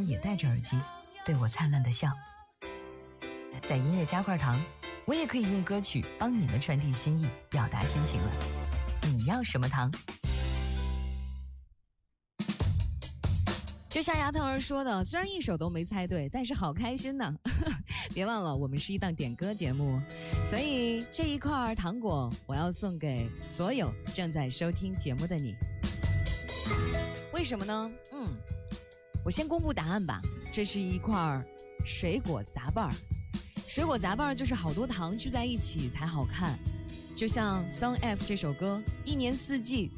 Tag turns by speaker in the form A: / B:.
A: 也戴着耳机对我灿烂的笑。在音乐加块糖，我也可以用歌曲帮你们传递心意，表达心情了。你要什么糖？就像牙疼儿说的，虽然一首都没猜对，但是好开心呢。别忘了，我们是一档点歌节目，所以这一块糖果我要送给所有正在收听节目的你。为什么呢？我先公布答案吧。这是一块水果杂拌儿。水果杂拌儿就是好多糖聚在一起才好看。就像 Song F 这首歌，一年四季